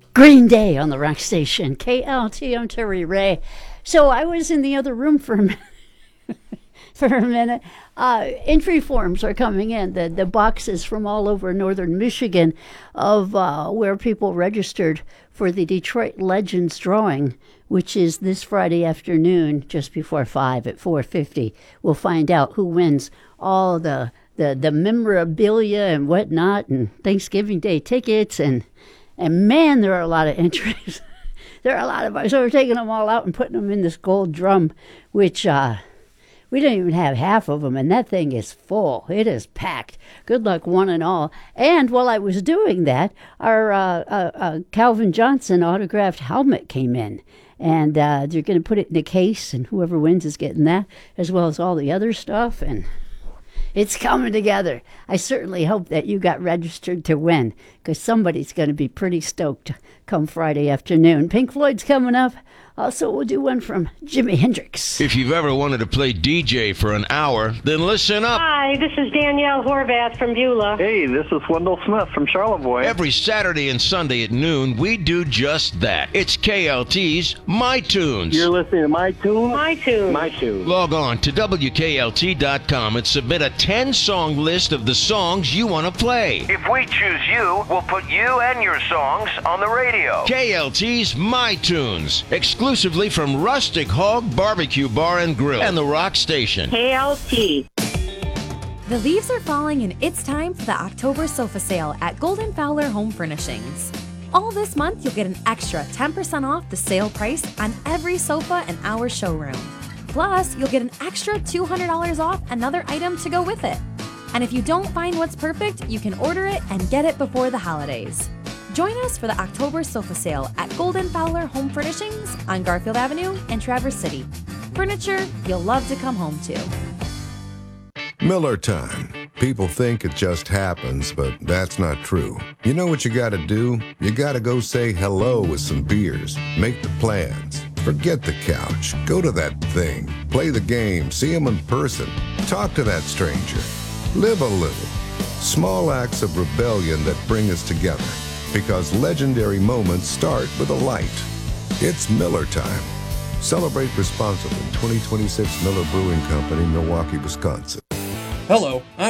Green Day on the rock station, KLT. I'm Terry Ray. So I was in the other room for a minute. Entry forms are coming in, the boxes from all over northern Michigan of where people registered for the Detroit Legends drawing, which is this Friday afternoon, just before 5 at 4:50. We'll find out who wins all the memorabilia and whatnot, and Thanksgiving Day tickets, and man, there are a lot of entries. There are a lot of, so we're taking them all out and putting them in this gold drum, which we don't even have half of them, and that thing is full. It is packed. Good luck, one and all. And while I was doing that, our Calvin Johnson autographed helmet came in. And they're going to put it in a case, and whoever wins is getting that, as well as all the other stuff. And it's coming together. I certainly hope that you got registered to win, because somebody's going to be pretty stoked come Friday afternoon. Pink Floyd's coming up. Also, we'll do one from Jimi Hendrix. If you've ever wanted to play DJ for an hour, then listen up. Hi, this is Danielle Horvath from Beulah. Hey, this is Wendell Smith from Charlevoix. Every Saturday and Sunday at noon, we do just that. It's KLT's My Tunes. You're listening to My Tunes? My Tunes. My Tunes. Log on to WKLT.com and submit a 10-song list of the songs you want to play. If we choose you, we'll put you and your songs on the radio. KLT's My Tunes, exclusively from Rustic Hog Barbecue Bar and Grill and the Rock Station. KLT. The leaves are falling and it's time for the October sofa sale at Golden Fowler Home Furnishings. All this month, you'll get an extra 10% off the sale price on every sofa in our showroom. Plus, you'll get an extra $200 off another item to go with it. And if you don't find what's perfect, you can order it and get it before the holidays. Join us for the October sofa sale at Golden Fowler Home Furnishings on Garfield Avenue in Traverse City. Furniture you'll love to come home to. Miller time. People think it just happens, but that's not true. You know what you gotta do? You gotta go say hello with some beers. Make the plans. Forget the couch. Go to that thing. Play the game. See them in person. Talk to that stranger. Live a little. Small acts of rebellion that bring us together. Because legendary moments start with a light. It's Miller time. Celebrate responsibly. 2026 Miller Brewing Company, Milwaukee, Wisconsin. Hello,